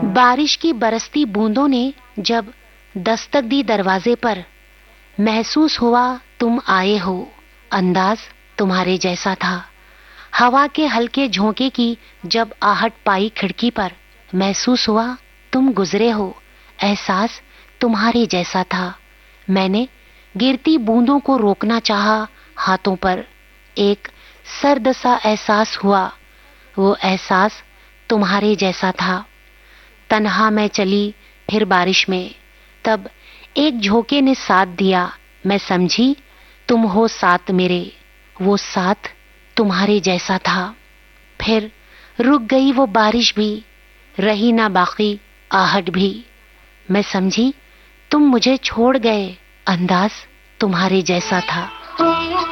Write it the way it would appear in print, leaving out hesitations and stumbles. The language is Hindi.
बारिश की बरसती बूंदों ने जब दस्तक दी दरवाजे पर, महसूस हुआ तुम आए हो, अंदाज तुम्हारे जैसा था। हवा के हल्के झोंके की जब आहट पाई खिड़की पर, महसूस हुआ तुम गुजरे हो, एहसास तुम्हारे जैसा था। मैंने गिरती बूंदों को रोकना चाहा हाथों पर, एक सर्द सा एहसास हुआ, वो एहसास तुम्हारे जैसा था। तन्हा मैं चली फिर बारिश में, तब एक झोंके ने साथ दिया, मैं समझी तुम हो साथ मेरे, वो साथ तुम्हारे जैसा था। फिर रुक गई वो बारिश भी, रही ना बाकी आहट भी, मैं समझी तुम मुझे छोड़ गए, अंदाज तुम्हारे जैसा था।